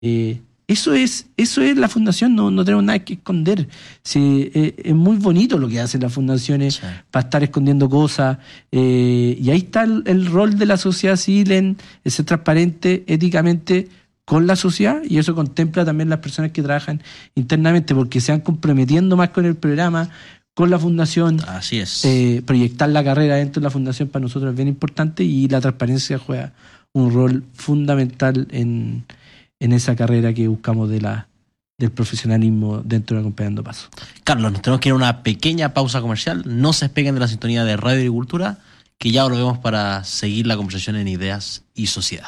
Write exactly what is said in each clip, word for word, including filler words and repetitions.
Eh, eso es eso es la fundación, no, no tenemos nada que esconder. Sí, eh, es muy bonito lo que hacen las fundaciones, sí, para estar escondiendo cosas. Eh, y ahí está el, el rol de la sociedad civil en ser transparente éticamente con la sociedad, y eso contempla también las personas que trabajan internamente, porque se van comprometiendo más con el programa, con la fundación. Así es. Eh, proyectar la carrera dentro de la fundación para nosotros es bien importante, y la transparencia juega un rol fundamental en, en esa carrera que buscamos de la, del profesionalismo dentro de Acompañando Pasos. Carlos, nos tenemos que ir a una pequeña pausa comercial. No se despeguen de la sintonía de Radio Agricultura, que ya volvemos para seguir la conversación en Ideas y Sociedad.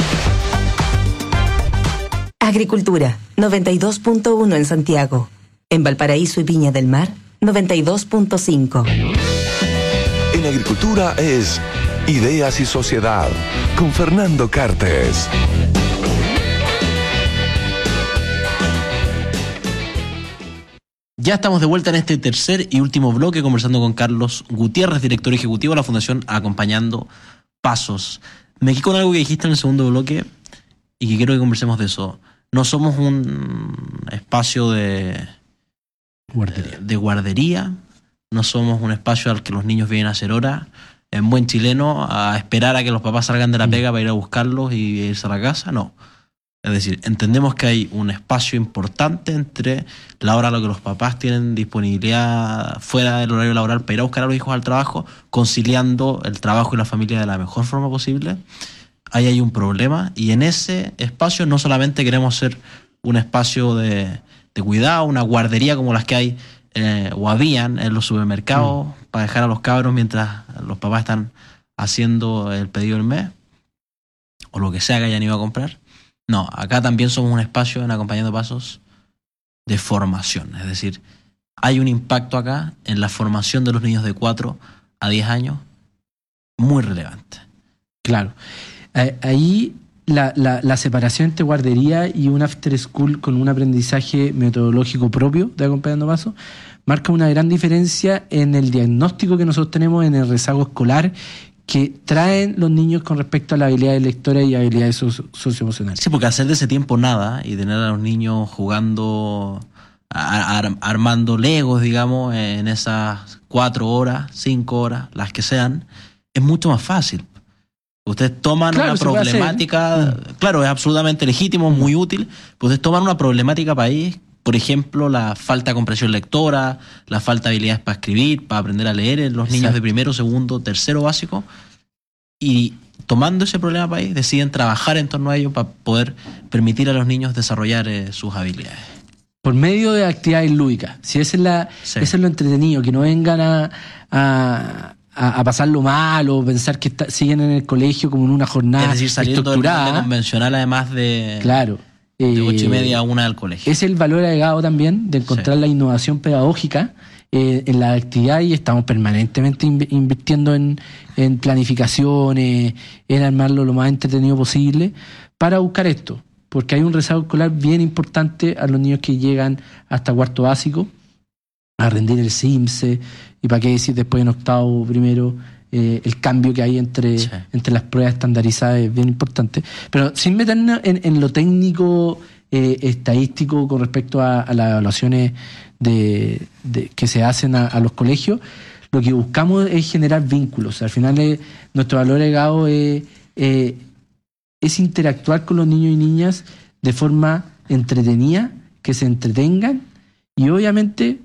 Agricultura, noventa y dos punto uno en Santiago. En Valparaíso y Viña del Mar, noventa y dos punto cinco. En Agricultura es Ideas y Sociedad, con Fernando Cartes. Ya estamos de vuelta en este tercer y último bloque conversando con Carlos Gutiérrez, director ejecutivo de la Fundación Acompañando Pasos. Me quedé con algo que dijiste en el segundo bloque y que quiero que conversemos de eso. No somos un espacio de guardería. de guardería, no somos un espacio al que los niños vienen a hacer hora, en buen chileno, a esperar a que los papás salgan de la pega para ir a buscarlos y irse a la casa, no. Es decir, entendemos que hay un espacio importante entre la hora a la que los papás tienen disponibilidad fuera del horario laboral para ir a buscar a los hijos al trabajo, conciliando el trabajo y la familia de la mejor forma posible. Ahí hay un problema, y en ese espacio no solamente queremos ser un espacio de, de cuidado, una guardería como las que hay eh, o habían en los supermercados, mm. para dejar a los cabros mientras los papás están haciendo el pedido del mes o lo que sea que hayan ido a comprar. No, acá también somos un espacio en Acompañando Pasos de formación. Es decir, hay un impacto acá en la formación de los niños de cuatro a diez años muy relevante. Claro. Ahí la, la, la separación entre guardería y un after school con un aprendizaje metodológico propio de Acompañando Pasos marca una gran diferencia en el diagnóstico que nosotros tenemos en el rezago escolar que traen los niños con respecto a las habilidades lectoras y habilidades socio- socioemocionales. Sí, porque hacer de ese tiempo nada y tener a los niños jugando, a, a, armando legos, digamos, en esas cuatro horas, cinco horas, las que sean, es mucho más fácil. Ustedes toman claro, una problemática, claro, es absolutamente legítimo, muy útil, pero ustedes toman una problemática país, por ejemplo, la falta de comprensión lectora, la falta de habilidades para escribir, para aprender a leer en los Exacto. niños de primero, segundo, tercero básico, y tomando ese problema país, deciden trabajar en torno a ello para poder permitir a los niños desarrollar eh, sus habilidades. Por medio de actividades lúdicas. Si ese es, la, sí. ese es lo entretenido, que no vengan a... a A, a pasarlo mal o pensar que está, siguen en el colegio como en una jornada es decir, saliendo del plan convencional, además de, claro, de ocho y media a una del colegio. Es el valor agregado también de encontrar sí. la innovación pedagógica eh, en la actividad, y estamos permanentemente in, invirtiendo en, en planificaciones, en armarlo lo más entretenido posible para buscar esto, porque hay un rezago escolar bien importante a los niños que llegan hasta cuarto básico a rendir el SIMSE, y para qué decir después en octavo, primero, eh, el cambio que hay entre, sí. entre las pruebas estandarizadas es bien importante. Pero sin meternos en, en lo técnico, eh, estadístico con respecto a, a las evaluaciones de, de, que se hacen a, a los colegios, lo que buscamos es generar vínculos. Al final es, nuestro valor agregado es, eh, es interactuar con los niños y niñas de forma entretenida, que se entretengan, y obviamente...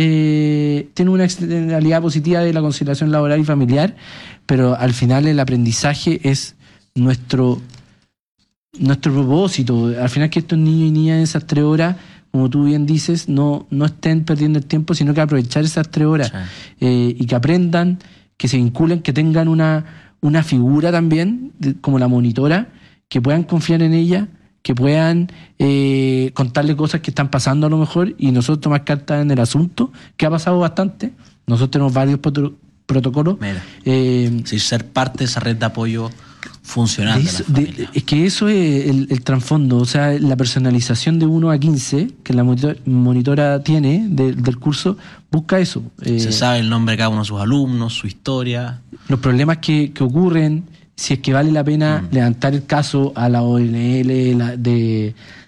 Eh, tiene una externalidad positiva de la conciliación laboral y familiar, pero al final el aprendizaje es nuestro nuestro propósito. Al final que estos niños y niñas en esas tres horas, como tú bien dices, no, no estén perdiendo el tiempo, sino que aprovechar esas tres horas, sí. eh, y que aprendan, que se vinculen, que tengan una, una figura también de, como la monitora, que puedan confiar en ella, que puedan eh, contarle cosas que están pasando a lo mejor, y nosotros tomar cartas en el asunto, que ha pasado bastante. Nosotros tenemos varios prot- protocolos. Mira, eh, sí, ser parte de esa red de apoyo funcional de, eso, de la familia. De, es que eso es el, el trasfondo, o sea, la personalización de uno a quince que la monitora, monitora tiene de, del curso, busca eso. Eh, Se sabe el nombre de cada uno de sus alumnos, su historia. Los problemas que, que ocurren, si es que vale la pena mm. levantar el caso a la O N L la, de,